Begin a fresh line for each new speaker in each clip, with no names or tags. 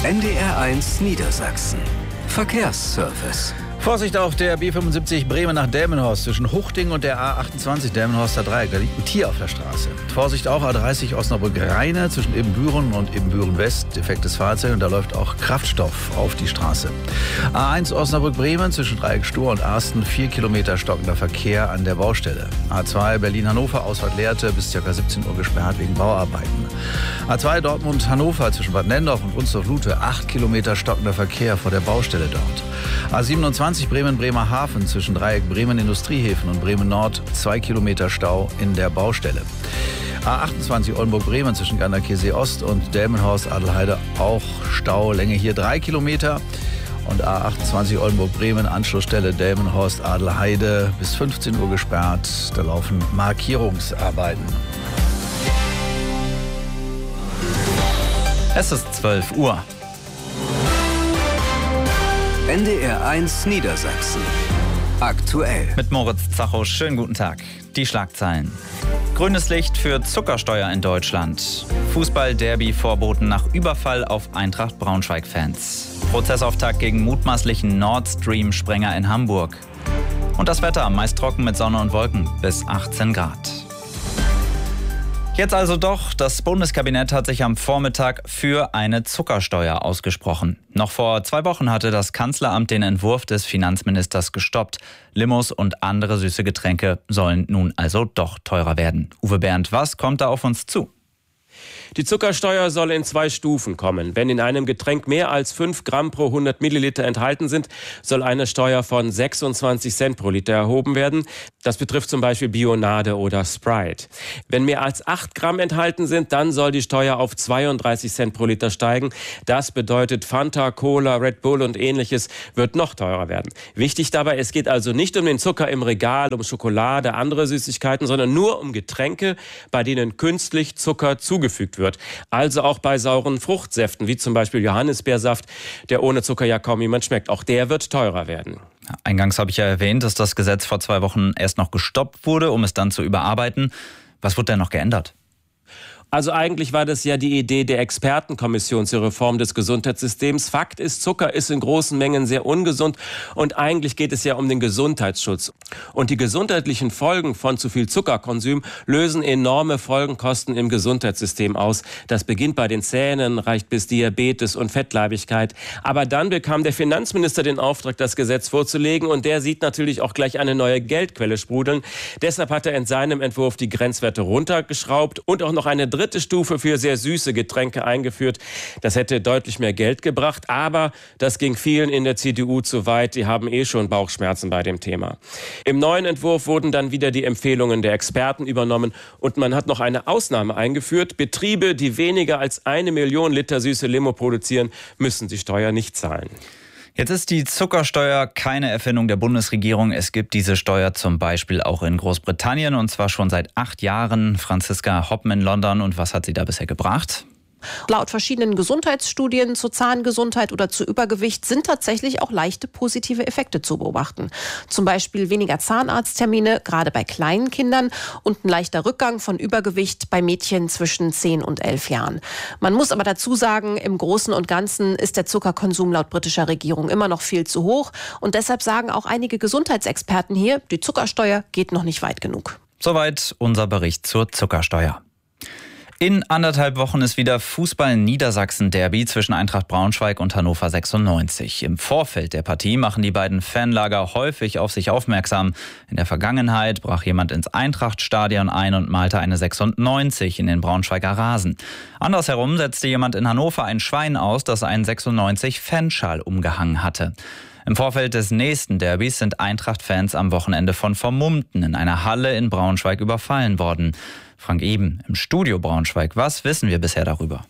NDR1 Niedersachsen. Verkehrsservice.
Vorsicht auf der B75 Bremen nach Delmenhorst zwischen Huchting und der A28 Delmenhorster Dreieck. Da liegt ein Tier auf der Straße. Vorsicht auch A30 Osnabrück-Rheine zwischen Ebenbüren und Ebenbüren-West. Defektes Fahrzeug und da läuft auch Kraftstoff auf die Straße. A1 Osnabrück-Bremen zwischen Dreieck Stur und Arsten 4 Kilometer stockender Verkehr an der Baustelle. A2 Berlin-Hannover Ausfahrt Lehrte bis ca. 17 Uhr gesperrt wegen Bauarbeiten. A2 Dortmund-Hannover zwischen Bad Nendorf und Wunstorf-Lute 8 Kilometer stockender Verkehr vor der Baustelle dort. A27 Bremen-Bremerhaven zwischen Dreieck Bremen Industriehäfen und Bremen Nord 2 Kilometer Stau in der Baustelle. A28 Oldenburg-Bremen zwischen Ganderkesee Ost und Delmenhorst-Adelheide auch Stau, Länge hier 3 Kilometer. Und A28 Oldenburg-Bremen Anschlussstelle Delmenhorst-Adelheide bis 15 Uhr gesperrt. Da laufen Markierungsarbeiten.
Es ist 12 Uhr.
NDR1 Niedersachsen. Aktuell.
Mit Moritz Zacho, schönen guten Tag. Die Schlagzeilen. Grünes Licht für Zuckersteuer in Deutschland. Fußball-Derby vorboten nach Überfall auf Eintracht Braunschweig-Fans. Prozessauftakt gegen mutmaßlichen Nord Stream-Sprenger in Hamburg. Und das Wetter, meist trocken mit Sonne und Wolken, bis 18 Grad. Jetzt also doch, das Bundeskabinett hat sich am Vormittag für eine Zuckersteuer ausgesprochen. Noch vor 2 Wochen hatte das Kanzleramt den Entwurf des Finanzministers gestoppt. Limos und andere süße Getränke sollen nun also doch teurer werden. Uwe Bernd, was kommt da auf uns zu?
Die Zuckersteuer soll in 2 Stufen kommen. Wenn in einem Getränk mehr als 5 Gramm pro 100 Milliliter enthalten sind, soll eine Steuer von 26 Cent pro Liter erhoben werden. Das betrifft zum Beispiel Bionade oder Sprite. Wenn mehr als 8 Gramm enthalten sind, dann soll die Steuer auf 32 Cent pro Liter steigen. Das bedeutet Fanta, Cola, Red Bull und Ähnliches wird noch teurer werden. Wichtig dabei, es geht also nicht um den Zucker im Regal, um Schokolade, andere Süßigkeiten, sondern nur um Getränke, bei denen künstlich Zucker zugefügt wird. Also auch bei sauren Fruchtsäften, wie zum Beispiel Johannisbeersaft, der ohne Zucker ja kaum jemand schmeckt. Auch der wird teurer werden.
Eingangs habe ich ja erwähnt, dass das Gesetz vor 2 Wochen erst noch gestoppt wurde, um es dann zu überarbeiten. Was wurde denn noch geändert?
Also eigentlich war das ja die Idee der Expertenkommission zur Reform des Gesundheitssystems. Fakt ist, Zucker ist in großen Mengen sehr ungesund und eigentlich geht es ja um den Gesundheitsschutz. Und die gesundheitlichen Folgen von zu viel Zuckerkonsum lösen enorme Folgenkosten im Gesundheitssystem aus. Das beginnt bei den Zähnen, reicht bis Diabetes und Fettleibigkeit. Aber dann bekam der Finanzminister den Auftrag, das Gesetz vorzulegen und der sieht natürlich auch gleich eine neue Geldquelle sprudeln. Deshalb hat er in seinem Entwurf die Grenzwerte runtergeschraubt und auch noch eine dritte Stufe für sehr süße Getränke eingeführt. Das hätte deutlich mehr Geld gebracht, aber das ging vielen in der CDU zu weit. Die haben schon Bauchschmerzen bei dem Thema. Im neuen Entwurf wurden dann wieder die Empfehlungen der Experten übernommen und man hat noch eine Ausnahme eingeführt. Betriebe, die weniger als 1 Million Liter süße Limo produzieren, müssen die Steuer nicht zahlen.
Jetzt ist die Zuckersteuer keine Erfindung der Bundesregierung. Es gibt diese Steuer zum Beispiel auch in Großbritannien und zwar schon seit 8 Jahren. Franziska Hoppen in London. Und was hat sie da bisher gebracht?
Laut verschiedenen Gesundheitsstudien zur Zahngesundheit oder zu Übergewicht sind tatsächlich auch leichte positive Effekte zu beobachten. Zum Beispiel weniger Zahnarzttermine, gerade bei kleinen Kindern, und ein leichter Rückgang von Übergewicht bei Mädchen zwischen 10 und 11 Jahren. Man muss aber dazu sagen, im Großen und Ganzen ist der Zuckerkonsum laut britischer Regierung immer noch viel zu hoch. Und deshalb sagen auch einige Gesundheitsexperten hier, die Zuckersteuer geht noch nicht weit genug.
Soweit unser Bericht zur Zuckersteuer. In 1,5 Wochen ist wieder Fußball-Niedersachsen-Derby zwischen Eintracht Braunschweig und Hannover 96. Im Vorfeld der Partie machen die beiden Fanlager häufig auf sich aufmerksam. In der Vergangenheit brach jemand ins Eintracht-Stadion ein und malte eine 96 in den Braunschweiger Rasen. Andersherum setzte jemand in Hannover ein Schwein aus, das einen 96-Fanschal umgehangen hatte. Im Vorfeld des nächsten Derbys sind Eintracht-Fans am Wochenende von Vermummten in einer Halle in Braunschweig überfallen worden. Frank Eben im Studio Braunschweig. Was wissen wir bisher darüber?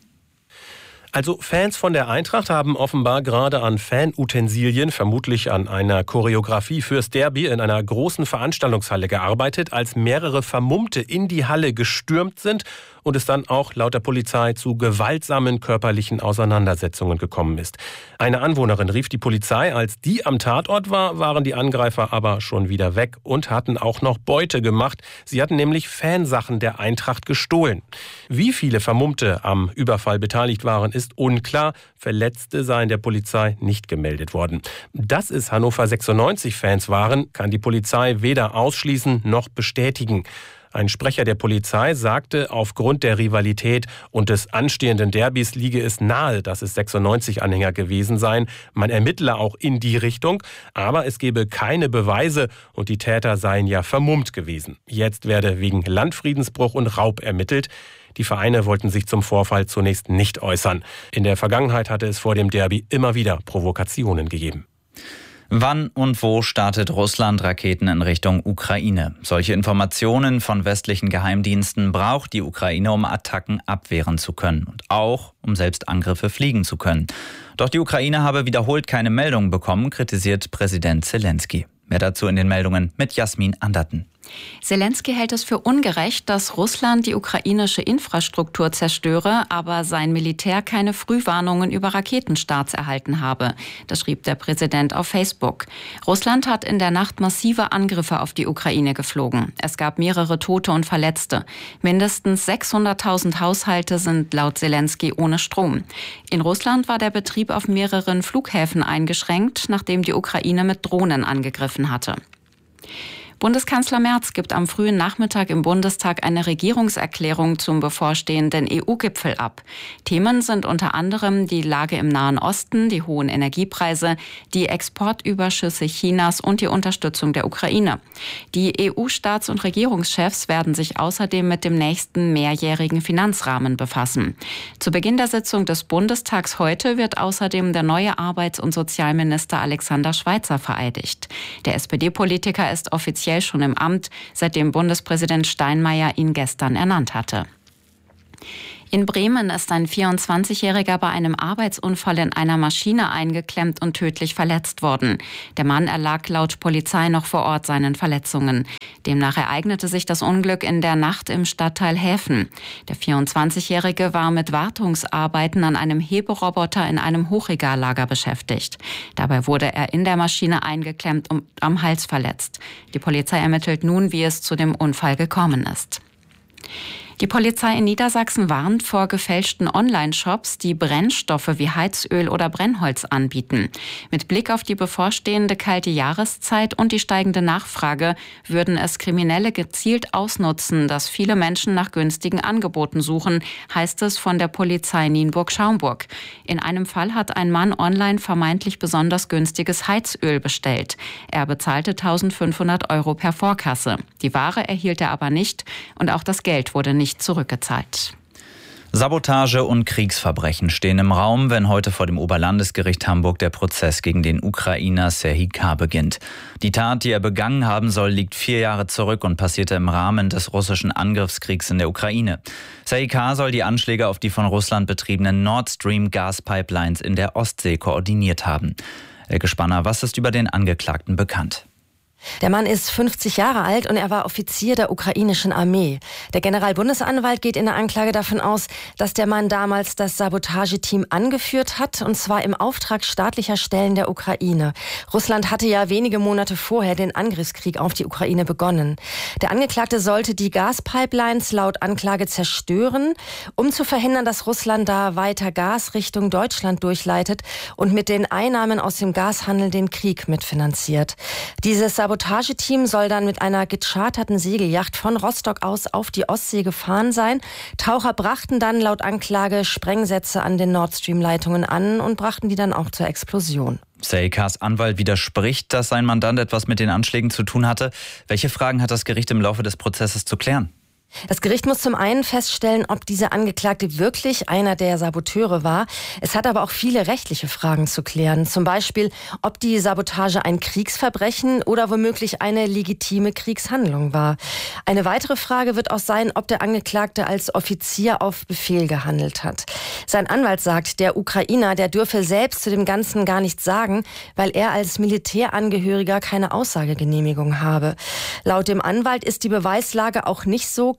Also Fans von der Eintracht haben offenbar gerade an Fanutensilien, vermutlich an einer Choreografie fürs Derby in einer großen Veranstaltungshalle gearbeitet, als mehrere Vermummte in die Halle gestürmt sind und es dann auch laut der Polizei zu gewaltsamen körperlichen Auseinandersetzungen gekommen ist. Eine Anwohnerin rief die Polizei. Als die am Tatort war, waren die Angreifer aber schon wieder weg und hatten auch noch Beute gemacht. Sie hatten nämlich Fansachen der Eintracht gestohlen. Wie viele Vermummte am Überfall beteiligt waren, ist unklar. Verletzte seien der Polizei nicht gemeldet worden. Dass es Hannover 96-Fans waren, kann die Polizei weder ausschließen noch bestätigen. Ein Sprecher der Polizei sagte, aufgrund der Rivalität und des anstehenden Derbys liege es nahe, dass es 96-Anhänger gewesen seien. Man ermittle auch in die Richtung, aber es gebe keine Beweise und die Täter seien ja vermummt gewesen. Jetzt werde wegen Landfriedensbruch und Raub ermittelt. Die Vereine wollten sich zum Vorfall zunächst nicht äußern. In der Vergangenheit hatte es vor dem Derby immer wieder Provokationen gegeben.
Wann und wo startet Russland Raketen in Richtung Ukraine? Solche Informationen von westlichen Geheimdiensten braucht die Ukraine, um Attacken abwehren zu können und auch, um selbst Angriffe fliegen zu können. Doch die Ukraine habe wiederholt keine Meldungen bekommen, kritisiert Präsident Zelensky. Mehr dazu in den Meldungen mit Jasmin Anderten.
Zelensky hält es für ungerecht, dass Russland die ukrainische Infrastruktur zerstöre, aber sein Militär keine Frühwarnungen über Raketenstarts erhalten habe. Das schrieb der Präsident auf Facebook. Russland hat in der Nacht massive Angriffe auf die Ukraine geflogen. Es gab mehrere Tote und Verletzte. Mindestens 600.000 Haushalte sind laut Zelensky ohne Strom. In Russland war der Betrieb auf mehreren Flughäfen eingeschränkt, nachdem die Ukraine mit Drohnen angegriffen hatte. Bundeskanzler Merz gibt am frühen Nachmittag im Bundestag eine Regierungserklärung zum bevorstehenden EU-Gipfel ab. Themen sind unter anderem die Lage im Nahen Osten, die hohen Energiepreise, die Exportüberschüsse Chinas und die Unterstützung der Ukraine. Die EU-Staats- und Regierungschefs werden sich außerdem mit dem nächsten mehrjährigen Finanzrahmen befassen. Zu Beginn der Sitzung des Bundestags heute wird außerdem der neue Arbeits- und Sozialminister Alexander Schweitzer vereidigt. Der SPD-Politiker ist offiziell schon im Amt, seitdem Bundespräsident Steinmeier ihn gestern ernannt hatte. In Bremen ist ein 24-Jähriger bei einem Arbeitsunfall in einer Maschine eingeklemmt und tödlich verletzt worden. Der Mann erlag laut Polizei noch vor Ort seinen Verletzungen. Demnach ereignete sich das Unglück in der Nacht im Stadtteil Häfen. Der 24-Jährige war mit Wartungsarbeiten an einem Heberoboter in einem Hochregallager beschäftigt. Dabei wurde er in der Maschine eingeklemmt und am Hals verletzt. Die Polizei ermittelt nun, wie es zu dem Unfall gekommen ist. Die Polizei in Niedersachsen warnt vor gefälschten Online-Shops, die Brennstoffe wie Heizöl oder Brennholz anbieten. Mit Blick auf die bevorstehende kalte Jahreszeit und die steigende Nachfrage würden es Kriminelle gezielt ausnutzen, dass viele Menschen nach günstigen Angeboten suchen, heißt es von der Polizei Nienburg-Schaumburg. In einem Fall hat ein Mann online vermeintlich besonders günstiges Heizöl bestellt. Er bezahlte 1.500 € per Vorkasse. Die Ware erhielt er aber nicht und auch das Geld wurde nicht zurückgezahlt.
Sabotage und Kriegsverbrechen stehen im Raum, wenn heute vor dem Oberlandesgericht Hamburg der Prozess gegen den Ukrainer Serhii K. beginnt. Die Tat, die er begangen haben soll, liegt 4 Jahre zurück und passierte im Rahmen des russischen Angriffskriegs in der Ukraine. Serhii K. soll die Anschläge auf die von Russland betriebenen Nord Stream Gaspipelines in der Ostsee koordiniert haben. Elke Spanner, was ist über den Angeklagten bekannt?
Der Mann ist 50 Jahre alt und er war Offizier der ukrainischen Armee. Der Generalbundesanwalt geht in der Anklage davon aus, dass der Mann damals das Sabotageteam angeführt hat, und zwar im Auftrag staatlicher Stellen der Ukraine. Russland hatte ja wenige Monate vorher den Angriffskrieg auf die Ukraine begonnen. Der Angeklagte sollte die Gaspipelines laut Anklage zerstören, um zu verhindern, dass Russland da weiter Gas Richtung Deutschland durchleitet und mit den Einnahmen aus dem Gashandel den Krieg mitfinanziert. Dieses Sabotageteam soll dann mit einer gecharterten Segelyacht von Rostock aus auf die Ostsee gefahren sein. Taucher brachten dann laut Anklage Sprengsätze an den Nord Stream-Leitungen an und brachten die dann auch zur Explosion.
Serhii K.'s Anwalt widerspricht, dass sein Mandant etwas mit den Anschlägen zu tun hatte. Welche Fragen hat das Gericht im Laufe des Prozesses zu klären?
Das Gericht muss zum einen feststellen, ob dieser Angeklagte wirklich einer der Saboteure war. Es hat aber auch viele rechtliche Fragen zu klären. Zum Beispiel, ob die Sabotage ein Kriegsverbrechen oder womöglich eine legitime Kriegshandlung war. Eine weitere Frage wird auch sein, ob der Angeklagte als Offizier auf Befehl gehandelt hat. Sein Anwalt sagt, der Ukrainer, der dürfe selbst zu dem Ganzen gar nichts sagen, weil er als Militärangehöriger keine Aussagegenehmigung habe. Laut dem Anwalt ist die Beweislage auch nicht so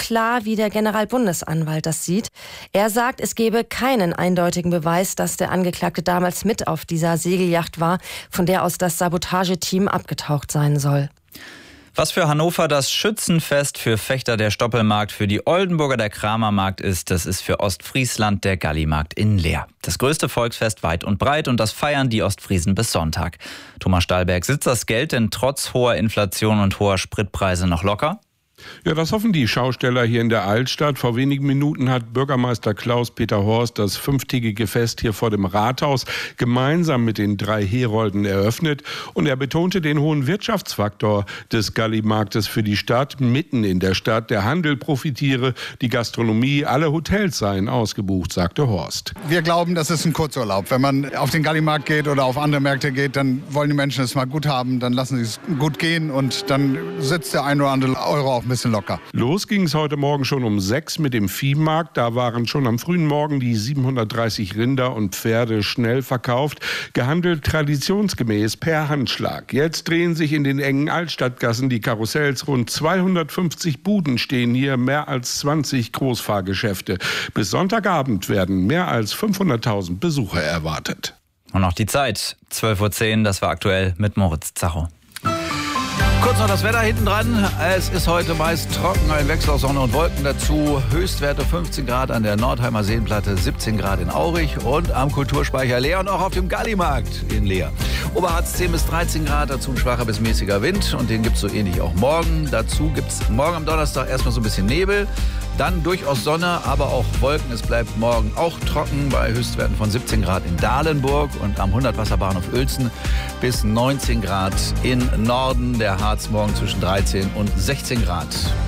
klar, wie der Generalbundesanwalt das sieht. Er sagt, es gebe keinen eindeutigen Beweis, dass der Angeklagte damals mit auf dieser Segelyacht war, von der aus das Sabotageteam abgetaucht sein soll.
Was für Hannover das Schützenfest, für Vechta der Stoppelmarkt, für die Oldenburger der Kramermarkt ist, das ist für Ostfriesland der Gallimarkt in Leer. Das größte Volksfest weit und breit und das feiern die Ostfriesen bis Sonntag. Thomas Stahlberg, sitzt das Geld denn trotz hoher Inflation und hoher Spritpreise noch locker?
Ja, das hoffen die Schausteller hier in der Altstadt. Vor wenigen Minuten hat Bürgermeister Klaus-Peter Horst das 5-tägige Fest hier vor dem Rathaus gemeinsam mit den 3 Herolden eröffnet. Und er betonte den hohen Wirtschaftsfaktor des Gallimarktes für die Stadt, mitten in der Stadt. Der Handel profitiere, die Gastronomie, alle Hotels seien ausgebucht, sagte Horst.
Wir glauben, das ist ein Kurzurlaub. Wenn man auf den Gallimarkt geht oder auf andere Märkte geht, dann wollen die Menschen es mal gut haben, dann lassen sie es gut gehen und dann sitzt der ein oder andere Euro auch ein bisschen locker.
Los ging es heute Morgen schon um 6 mit dem Viehmarkt. Da waren schon am frühen Morgen die 730 Rinder und Pferde schnell verkauft. Gehandelt traditionsgemäß per Handschlag. Jetzt drehen sich in den engen Altstadtgassen die Karussells. Rund 250 Buden stehen hier, mehr als 20 Großfahrgeschäfte. Bis Sonntagabend werden mehr als 500.000 Besucher erwartet.
Und noch die Zeit, 12:10 Uhr, das war aktuell mit Moritz Zacho.
Kurz noch das Wetter hinten dran. Es ist heute meist trocken, ein Wechsel aus Sonne und Wolken dazu. Höchstwerte 15 Grad an der Nordheimer Seenplatte, 17 Grad in Aurich und am Kulturspeicher Leer und auch auf dem Gallimarkt in Leer. Oberharz 10 bis 13 Grad, dazu ein schwacher bis mäßiger Wind und den gibt es so ähnlich auch morgen. Dazu gibt es morgen am Donnerstag erstmal so ein bisschen Nebel, dann durchaus Sonne, aber auch Wolken. Es bleibt morgen auch trocken bei Höchstwerten von 17 Grad in Dahlenburg und am 100-Wasserbahnhof Uelzen bis 19 Grad in Norden. Der Harz morgen zwischen 13 und 16 Grad.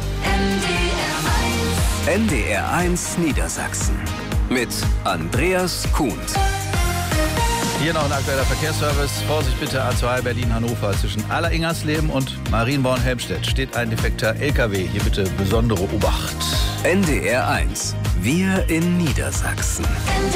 NDR 1 Niedersachsen mit Andreas Kuhn.
Hier noch ein aktueller Verkehrsservice. Vorsicht bitte, A2 Berlin-Hannover. Zwischen Aller-Ingersleben und Marienborn-Helmstedt steht ein defekter LKW. Hier bitte besondere Obacht.
NDR 1. Wir in Niedersachsen.